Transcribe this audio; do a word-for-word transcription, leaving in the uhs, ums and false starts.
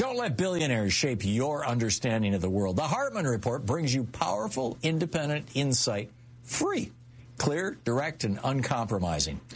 Don't let billionaires shape your understanding of the world. The Hartman Report brings you powerful, independent insight, free, clear, direct, and uncompromising.